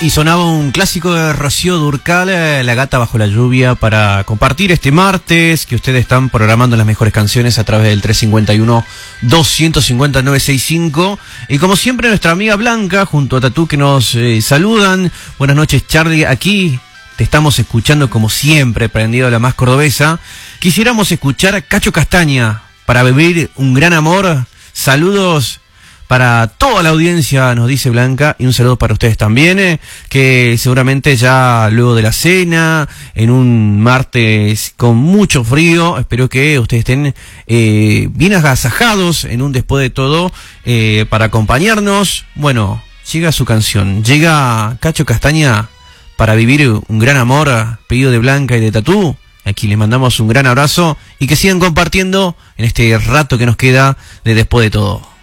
Y sonaba un clásico de Rocío Dúrcal, La gata bajo la lluvia, para compartir este martes que ustedes están programando las mejores canciones a través del 351-250-965. Y como siempre, nuestra amiga Blanca, junto a Tatú, que nos saludan. Buenas noches, Charlie. Aquí te estamos escuchando como siempre, prendido a la más cordobesa. Quisiéramos escuchar a Cacho Castaña, Para vivir un gran amor. Saludos para toda la audiencia, nos dice Blanca, y un saludo para ustedes también, que seguramente ya luego de la cena, en un martes con mucho frío, espero que ustedes estén bien agasajados en un después de todo, para acompañarnos. Bueno, llega su canción, llega Cacho Castaña, Para vivir un gran amor, pedido de Blanca y de Tatú. Aquí les mandamos un gran abrazo y que sigan compartiendo en este rato que nos queda de después de todo.